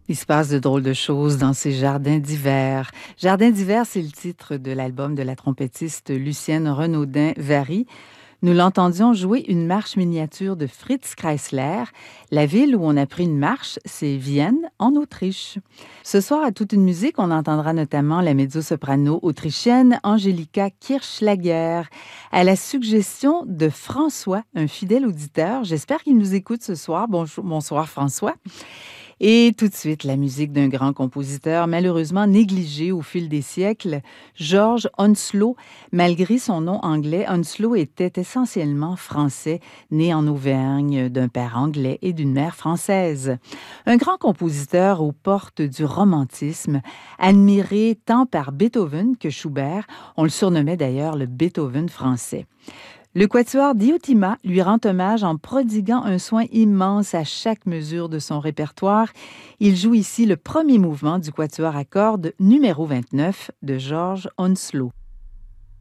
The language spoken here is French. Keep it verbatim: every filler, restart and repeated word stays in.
Il se passe de drôles de choses dans ces jardins d'hiver. Jardins d'hiver, c'est le titre de l'album de la trompettiste Lucienne Renaudin-Vary. Nous l'entendions jouer une marche miniature de Fritz Kreisler. La ville où on a pris une marche, c'est Vienne, en Autriche. Ce soir, à toute une musique, on entendra notamment la mezzo-soprano autrichienne Angelika Kirchschlager, à la suggestion de François, un fidèle auditeur. J'espère qu'il nous écoute ce soir. Bonjour, bonsoir François. Et tout de suite, la musique d'un grand compositeur malheureusement négligé au fil des siècles, George Hounslow. Malgré son nom anglais, Hounslow était essentiellement français, né en Auvergne d'un père anglais et d'une mère française. Un grand compositeur aux portes du romantisme, admiré tant par Beethoven que Schubert. On le surnommait d'ailleurs le Beethoven français. Le quatuor Diotima lui rend hommage en prodiguant un soin immense à chaque mesure de son répertoire. Il joue ici le premier mouvement du quatuor à cordes numéro vingt-neuf de George Hounslow.